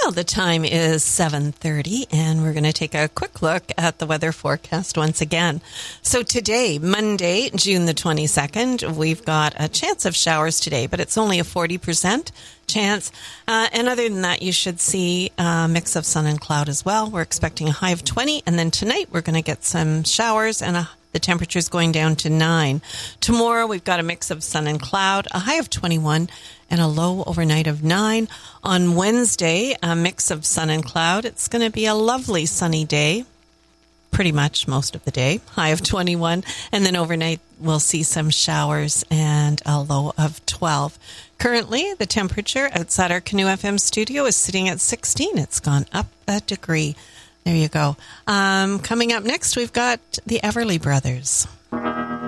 Well, the time is 7:30, and we're going to take a quick look at the weather forecast once again. So today, Monday, June the 22nd, we've got a chance of showers today, but it's only a 40% chance. And other than that, you should see a mix of sun and cloud as well. We're expecting a high of 20, and then tonight we're going to get some showers, and the temperature's going down to 9. Tomorrow, we've got a mix of sun and cloud, a high of 21, and a low overnight of 9. On Wednesday, a mix of sun and cloud. It's going to be a lovely sunny day, pretty much most of the day, high of 21. And then overnight, we'll see some showers and a low of 12. Currently, the temperature outside our Canoe FM studio is sitting at 16. It's gone up a degree. There you go. Coming up next, we've got the Everly Brothers.